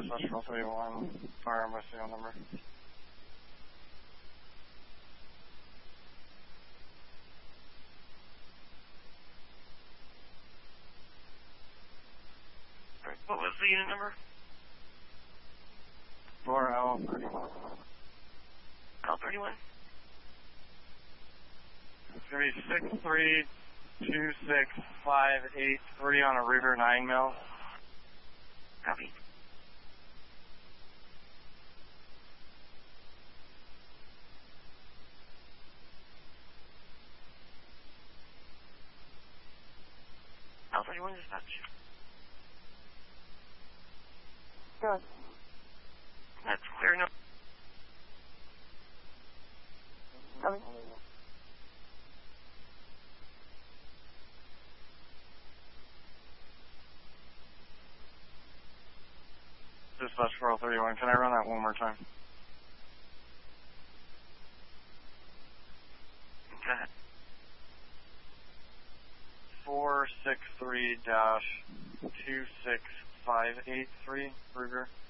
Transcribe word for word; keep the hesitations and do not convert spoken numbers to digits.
Dispatch four three one, fire my serial number. Alright, what was the unit number? four L thirty-one. L thirty-one? It's going to be six three two six five eight three on a River nine mil. Copy. L thirty-one dispatch. Good. That's clear enough. Copy. Dispatch four L thirty-one, can I run that one more time? Go ahead. four six three dash two six five eight three, Ruger.